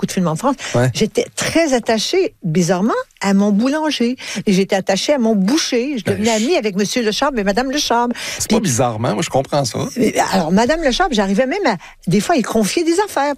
de films en France. Ouais. J'étais très attachée, bizarrement, à mon boulanger. Et j'étais attachée à mon boucher. Je devenais amie avec Monsieur Lecharme et Madame Lecharme. C'est pas bizarrement, moi je comprends ça. Alors, Madame Lecharme, j'arrivais même à, des fois, y confier des affaires.